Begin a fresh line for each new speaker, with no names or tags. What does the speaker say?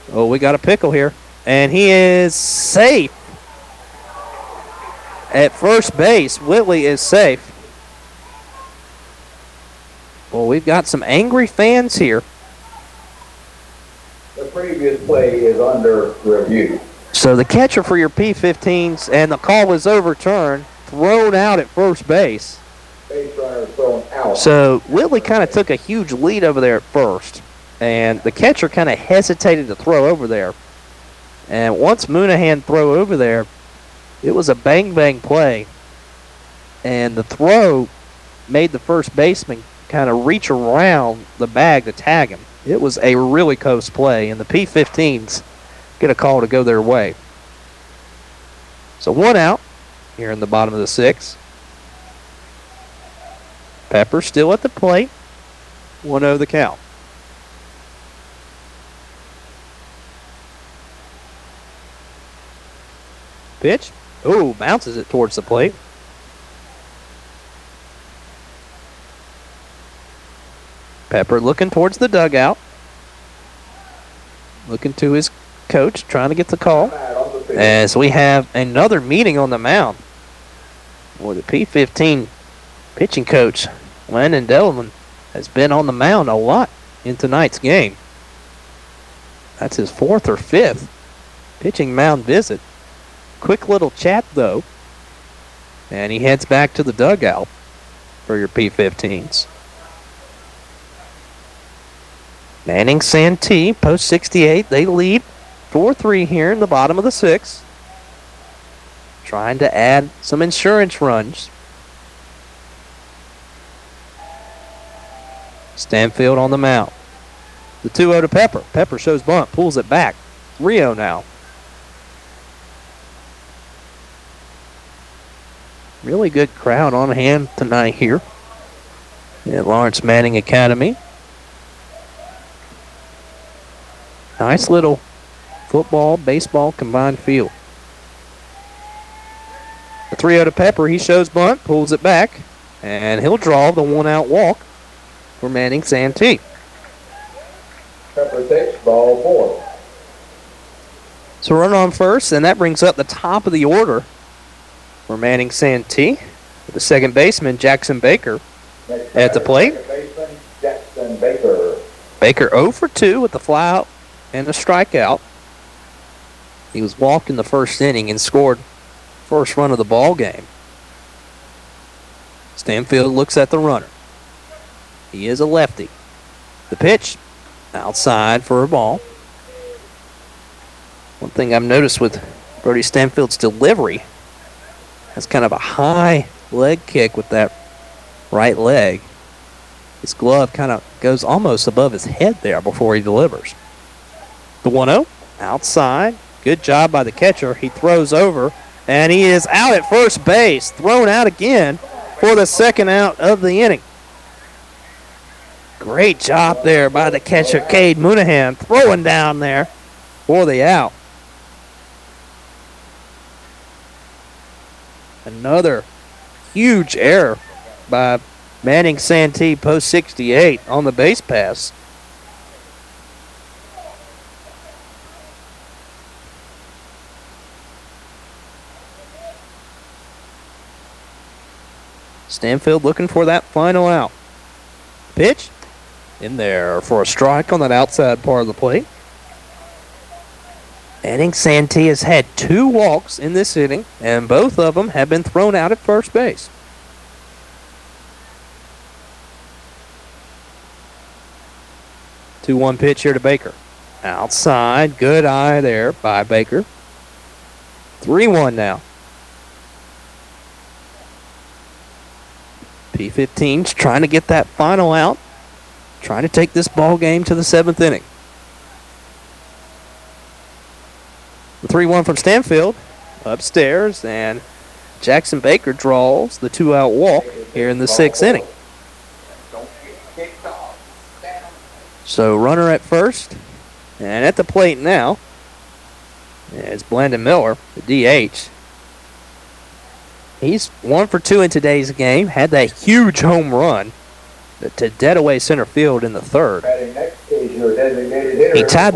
Oh, we got a pickle here. And he is safe at first base. Whitley is safe. Well, we've got some angry fans here.
The previous play is under review.
So the catcher for your P15s, and the call was overturned, thrown out at first base.
Base runner thrown out.
So Whitley kind of took a huge lead over there at first, and the catcher kind of hesitated to throw over there. And once Moonahan threw over there, it was a bang-bang play, and the throw made the first baseman kind of reach around the bag to tag him. It was a really close play, and the P15s get a call to go their way. So 1 out here in the bottom of the 6th. Pepper still at the plate. 1-0 the count. Pitch. Oh, bounces it towards the plate. Pepper looking towards the dugout. Looking to his coach, trying to get the call. As we have another meeting on the mound. Boy, the P15 pitching coach, Landon Delman, has been on the mound a lot in tonight's game. That's his 4th or 5th pitching mound visit. Quick little chat, though. And he heads back to the dugout for your P15s. Manning Santee, post 68, they lead 4-3 here in the bottom of the 6th. Trying to add some insurance runs. Stanfield on the mound. The 2-0 to Pepper. Pepper shows bunt, pulls it back. 3-0 now. Really good crowd on hand tonight here at Lawrence Manning Academy. Nice little football, baseball combined field. The 3-0 to Pepper. He shows bunt, pulls it back, and he'll draw the 1-out walk for Manning Santee.
Pepper takes ball 4.
So run on first, and that brings up the top of the order for Manning Santee. The second baseman, Jackson Baker, at the plate.
Baseman, Jackson Baker.
Baker 0 for 2 with the flyout and a strikeout. He was walked in the first inning and scored first run of the ball game. Stanfield looks at the runner. He is a lefty. The pitch outside for a ball. One thing I've noticed with Brody Stanfield's delivery, has kind of a high leg kick with that right leg. His glove kind of goes almost above his head there before he delivers. The 1-0 outside. Good job by the catcher. He throws over, and he is out at first base. Thrown out again for the second out of the inning. Great job there by the catcher, Cade Moonahan, throwing down there for the out. Another huge error by Manning Santee, post 68, on the base pass. Stanfield looking for that final out. Pitch in there for a strike on that outside part of the plate. Manning Santee has had 2 walks in this inning, and both of them have been thrown out at first base. The 2-1 pitch here to Baker. Outside, good eye there by Baker. 3-1 now. P15's trying to get that final out, trying to take this ball game to the 7th inning. The 3-1 from Stanfield upstairs, and Jackson Baker draws the 2-out walk here in the 6th inning. So runner at first, and at the plate now is Blandon Miller, the DH. He's 1 for 2 in today's game, had that huge home run to dead away center field in the 3rd. He tied